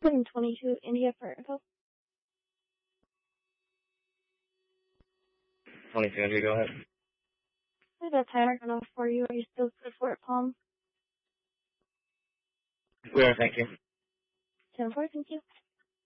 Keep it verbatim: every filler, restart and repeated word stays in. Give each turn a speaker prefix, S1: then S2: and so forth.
S1: Plane twenty-two, India for Echo.
S2: twenty-two, India, go ahead.
S1: I got tired enough for you. Are you still good for it, Palm?
S2: We are, thank you.
S1: ten four, thank you.